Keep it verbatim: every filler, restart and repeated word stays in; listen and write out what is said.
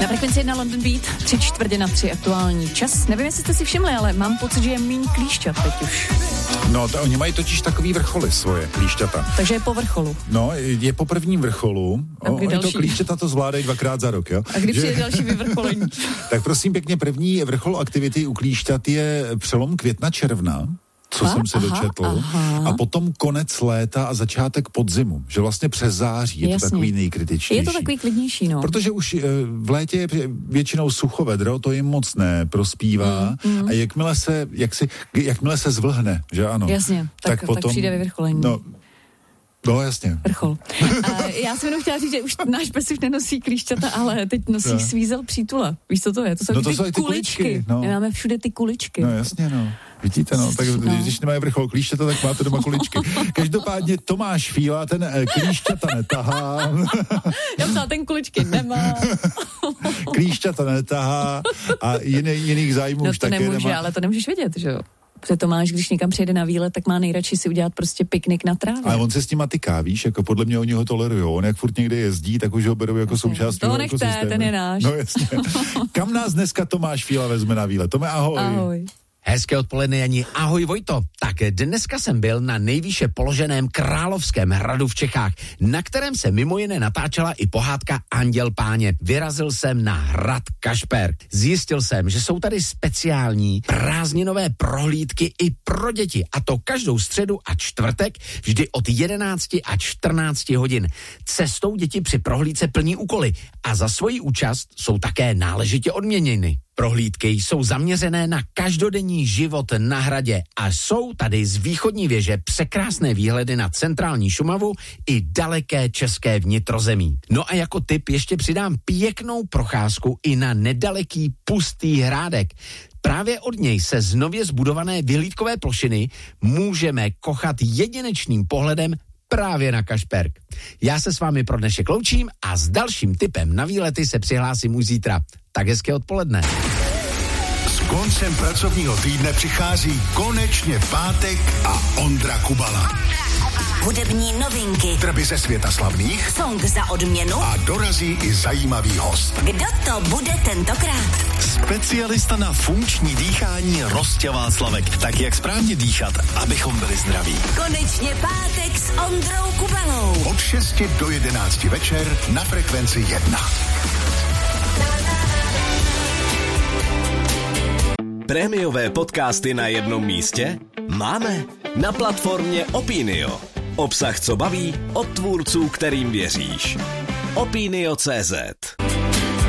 Na frekvenci jedna London Beat, tři čtvrtě na tři aktuální čas. Nevím, jestli jste si všimli, ale mám pocit, že je míň klíšťat teď už. No, to, oni mají totiž takový vrcholy svoje, klíšťata. Takže je po vrcholu. No, je po prvním vrcholu. O, oni další? to klíšťata to zvládají dvakrát za rok, jo? A kdy že... přijde další vyvrcholení? Tak prosím pěkně, první vrchol aktivity u klíšťat je přelom května června, co Aha, jsem se aha, dočetl, aha. a potom konec léta a začátek podzimu, že vlastně přes září je Jasně. to takový nejkritičtější. Je to takový klidnější, no. Protože už v létě je většinou suchovedro, to jim moc neprospívá mm, mm. a jakmile se, jak si, jakmile se zvlhne, že ano. Jasně, tak, tak, potom, tak přijde vyvrcholení. No, No, jasně. Vrchol. A já jsem jenom chtěla říct, že už náš pes už nenosí klíšťata, ale teď nosí no. svízel přítula. Víš, co to je? To jsou no ty, to jsou ty kuličky. kuličky no. My máme všude ty kuličky. No jasně, no. Vidíte, no, tak no. Když nemají vrchol klíšťata, tak máte doma kuličky. Každopádně Tomáš Fíla, ten eh, klíšťata netahá. Já psala, ten kuličky nemá. Klíšťata netahá a jiný, jiných zájmů no, už taky nemůže, nemá. ale to nemůžeš vědět, že jo? Protože Tomáš, když někam přijede na výlet, tak má nejradši si udělat prostě piknik na trávě. Ale on se s tím tyká, víš, jako podle mě oni ho tolerujou. On jak furt někde jezdí, tak už ho berou jako součást toho nechte, ten je náš. No jasně. Kam nás dneska Tomáš Fíla vezme na výlet? Tome, ahoj. Ahoj. Hezké odpoledne, Jani. Ahoj, Vojto. Tak dneska jsem byl na nejvýše položeném Královském hradu v Čechách, na kterém se mimo jiné natáčela i pohádka Anděl Páně. Vyrazil jsem na hrad Kašperk. Zjistil jsem, že jsou tady speciální prázdninové prohlídky i pro děti, a to každou středu a čtvrtek vždy od jedenácti a čtrnácti hodin. Cestou děti při prohlídce plní úkoly a za svoji účast jsou také náležitě odměněny. Prohlídky jsou zaměřené na každodenní život na hradě a jsou tady z východní věže překrásné výhledy na centrální Šumavu i daleké české vnitrozemí. No a jako tip ještě přidám pěknou procházku i na nedaleký Pustý Hrádek. Právě od něj se z nově zbudované vyhlídkové plošiny můžeme kochat jedinečným pohledem právě na Kašperk. Já se s vámi pro dnešek loučím a s dalším tipem na výlety se přihlásím už zítra. Tak hezké odpoledne. S koncem pracovního týdne přichází konečně pátek a Ondra Kubala. Hudební novinky, Trby ze světa slavných, song za odměnu a dorazí i zajímavý host. Kdo to bude tentokrát? Specialista na funkční dýchání Rostě Václavek. Tak jak správně dýchat, abychom byli zdraví. Konečně pátek s Ondrou Kubalou. Od šesti do jedenácti večer na frekvenci jedna. Prémiové podcasty na jednom místě? Máme. Na platformě Opinio. Obsah, co baví, od tvůrců, kterým věříš. Opinio tečka cé zet